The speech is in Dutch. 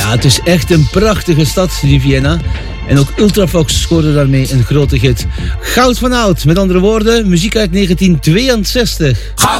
Ja, het is echt een prachtige stad, die Vienna. En ook Ultravox scoorde daarmee een grote hit. Goud van oud, met andere woorden, muziek uit 1962.